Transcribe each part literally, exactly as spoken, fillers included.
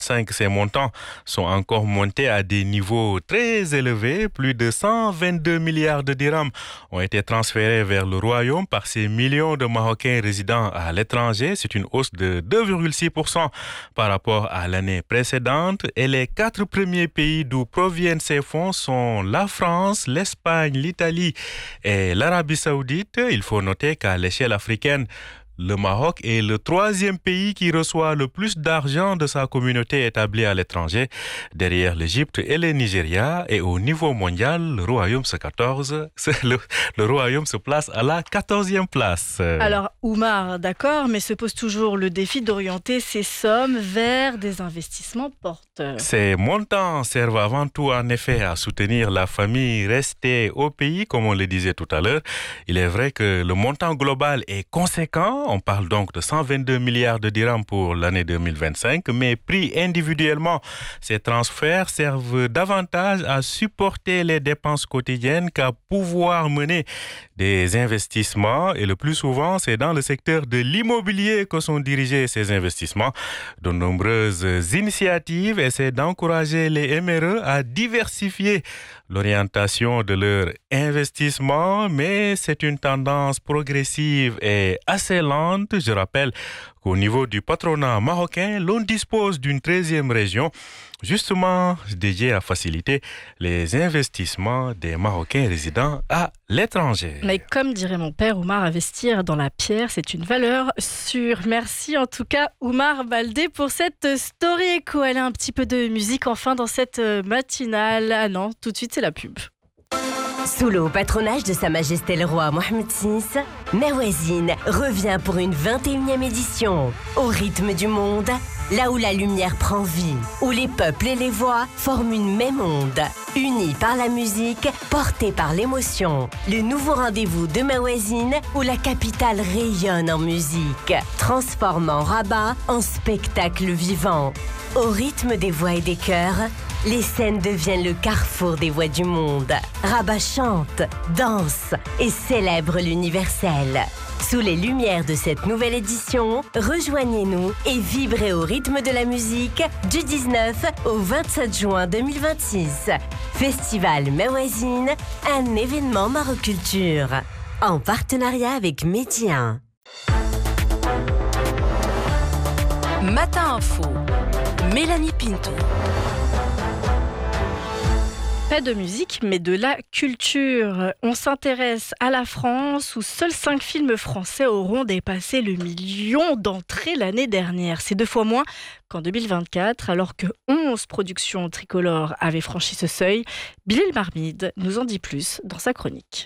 Ces montants sont encore montés à des niveaux très élevés. Plus de cent vingt-deux milliards de dirhams ont été transférés vers le Royaume par ces millions de Marocains résidant à l'étranger. C'est une hausse de deux virgule six pour cent par rapport à l'année précédente. Et les quatre premiers pays d'où proviennent ces fonds sont la France, l'Espagne, l'Italie et l'Arabie Saoudite. Il faut noter qu'à l'échelle africaine, le Maroc est le troisième pays qui reçoit le plus d'argent de sa communauté établie à l'étranger, derrière l'Égypte et le Nigeria. Et au niveau mondial, le Royaume se, quatorze, le, le Royaume se place à la quatorzième place. Alors, Oumar, d'accord, mais se pose toujours le défi d'orienter ces sommes vers des investissements porteurs. Ces montants servent avant tout, en effet, à soutenir la famille restée au pays, comme on le disait tout à l'heure. Il est vrai que le montant global est conséquent. On parle donc de cent vingt-deux milliards de dirhams pour l'année deux mille vingt-cinq, mais pris individuellement, ces transferts servent davantage à supporter les dépenses quotidiennes qu'à pouvoir mener des investissements. Et le plus souvent, c'est dans le secteur de l'immobilier que sont dirigés ces investissements. De nombreuses initiatives essaient d'encourager les M R E à diversifier l'orientation de leur investissement, mais c'est une tendance progressive et assez lente. Je rappelle qu'au niveau du patronat marocain, l'on dispose d'une treizième région, justement dédiée à faciliter les investissements des Marocains résidant à l'étranger. Mais comme dirait mon père, Oumar, investir dans la pierre, c'est une valeur sûre. Merci en tout cas, Oumar Baldé, pour cette story écho. Elle a un petit peu de musique enfin dans cette matinale. Ah non, tout de suite, c'est la pub. Sous le haut patronage de Sa Majesté le Roi Mohammed six, Mawazine revient pour une vingt et unième édition. Au rythme du monde, là où la lumière prend vie, où les peuples et les voix forment une même onde. Unis par la musique, portés par l'émotion. Le nouveau rendez-vous de Mawazine, où la capitale rayonne en musique, transformant Rabat en spectacle vivant. Au rythme des voix et des chœurs, les scènes deviennent le carrefour des voix du monde. Rabat chante, danse et célèbre l'universel. Sous les lumières de cette nouvelle édition, rejoignez-nous et vibrez au rythme de la musique du dix-neuf au vingt-sept juin deux mille vingt-six. Festival Mawazine, un événement Maroculture. En partenariat avec Média. Matin Info, Mélanie Pinto. Pas de musique, mais de la culture. On s'intéresse à la France, où seuls cinq films français auront dépassé le million d'entrées l'année dernière. C'est deux fois moins qu'en deux mille vingt-quatre, alors que onze productions tricolores avaient franchi ce seuil. Bilal Marmide nous en dit plus dans sa chronique.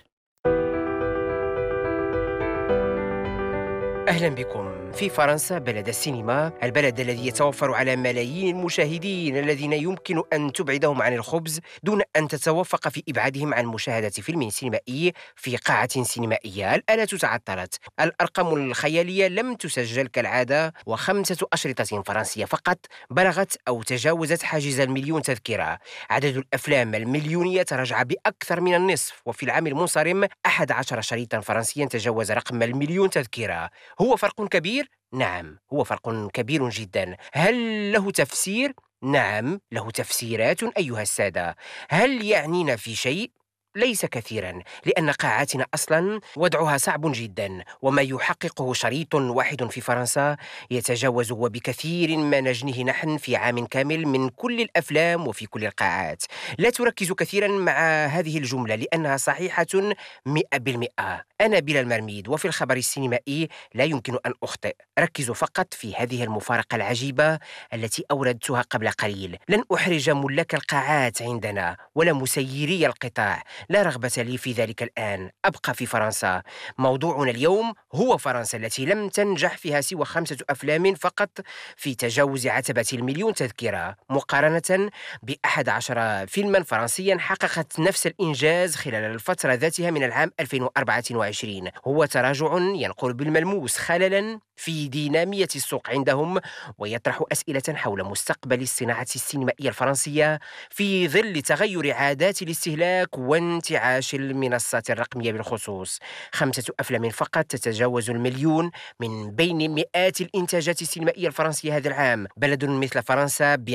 أهلا بكم. في فرنسا بلد السينما، البلد الذي يتوفر على ملايين المشاهدين الذين يمكن أن تبعدهم عن الخبز دون أن تتوفق في إبعادهم عن مشاهدة فيلم سينمائي في قاعة سينمائية. الآلة تعطلت، الأرقام الخيالية لم تسجل كالعادة، وخمسة أشرطة فرنسية فقط بلغت أو تجاوزت حاجز المليون تذكرة. عدد الأفلام المليونية تراجع بأكثر من النصف، وفي العام المنصرم أحد عشر شريطا فرنسيا تجاوز رقم المليون تذكرة. هو فرق كبير؟ نعم، هو فرق كبير جدا. هل له تفسير؟ نعم، له تفسيرات أيها السادة. هل يعنينا في شيء؟ ليس كثيرا، لأن قاعاتنا أصلا وضعها صعب جدا، وما يحققه شريط واحد في فرنسا يتجاوز وبكثير ما نجنيه نحن في عام كامل من كل الأفلام وفي كل القاعات. لا تركز كثيرا مع هذه الجملة لأنها صحيحة مئة بالمئة. أنا بلال مرميد، وفي الخبر السينمائي لا يمكن أن أخطئ. ركزوا فقط في هذه المفارقة العجيبة التي أوردتها قبل قليل. لن أحرج ملاك القاعات عندنا ولا مسيري القطاع، لا رغبة لي في ذلك الآن. أبقى في فرنسا. موضوعنا اليوم هو فرنسا التي لم تنجح فيها سوى خمسة أفلام فقط في تجاوز عتبة المليون تذكرة، مقارنة بأحد عشر فيلما فرنسيا حققت نفس الإنجاز خلال الفترة ذاتها من العام ألفين وأربعة وعشرين. هو تراجع ينقل بالملموس خللا في دينامية السوق عندهم، ويطرح أسئلة حول مستقبل الصناعة السينمائية الفرنسية في ظل تغير عادات الاستهلاك وان انتعاش المنصات الرقمية بالخصوص. خمسة أفلام فقط تتجاوز المليون من بين مئات الإنتاجات السينمائية الفرنسية هذا العام. بلد مثل فرنسا